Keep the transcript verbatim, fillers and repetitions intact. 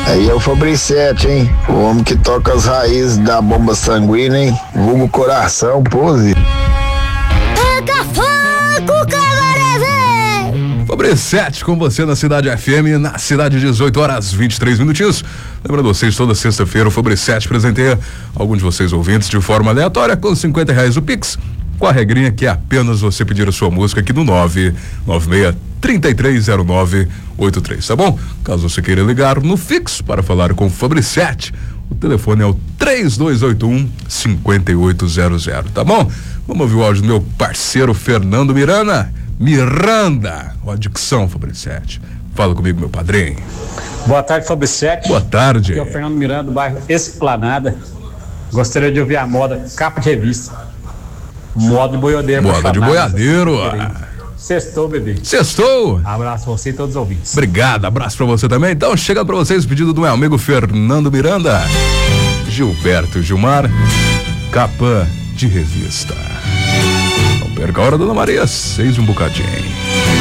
Aí é o Fabricete, hein? O homem que toca as raízes da bomba sanguínea, hein? Vulgo coração, pose. Pega fogo, cabaré, véi! Fabricete com você na Cidade F M, na cidade, dezoito horas vinte e três minutinhos. Lembrando vocês, toda sexta-feira o Fabricete presenteia algum de vocês ouvintes de forma aleatória com cinquenta reais o Pix, com a regrinha que é apenas você pedir a sua música aqui no nove nove seis, três três zero nove oito três, tá bom? Caso você queira ligar no fixo para falar com o Fabricete, o telefone é o três dois oito um, cinco oito zero zero, tá bom? Vamos ouvir o áudio do meu parceiro Fernando Miranda. Miranda, ó, a dicção, Fabricete. Fala comigo, meu padrinho. Boa tarde, Fabricete. Boa tarde. Aqui é o Fernando Miranda, do bairro Esplanada. Gostaria de ouvir a moda capa de revista. Moda de boiadeiro. Moda de boiadeiro. Sextou, bebê. Sextou. Abraço pra você e todos os ouvintes. Obrigado, abraço pra você também. Então chega pra vocês o pedido do meu amigo Fernando Miranda. Gilberto Gilmar, capa de revista. Não perca a hora, Dona Maria, seis e um bocadinho.